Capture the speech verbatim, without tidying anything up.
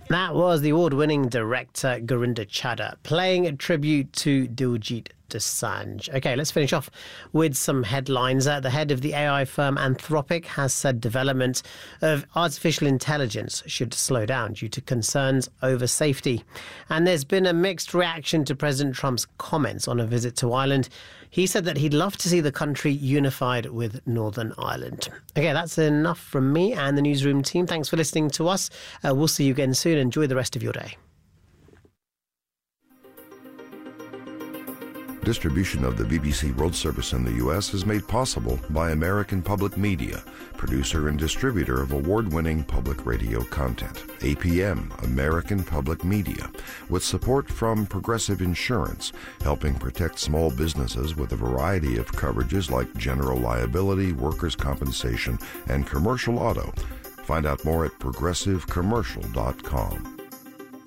That was the award-winning director Gurinder Chadha playing a tribute to Diljit Dosanjh. Okay, let's finish off with some headlines. Uh, the head of the A I firm Anthropic has said development of artificial intelligence should slow down due to concerns over safety. And there's been a mixed reaction to President Trump's comments on a visit to Ireland. He said that he'd love to see the country unified with Northern Ireland. Okay, that's enough from me and the newsroom team. Thanks for listening to us. Uh, we'll see you again soon. Enjoy the rest of your day. Distribution of the B B C World Service in the U S is made possible by American Public Media, producer and distributor of award-winning public radio content. A P M, American Public Media, with support from Progressive Insurance, helping protect small businesses with a variety of coverages like general liability, workers' compensation, and commercial auto. Find out more at progressive commercial dot com.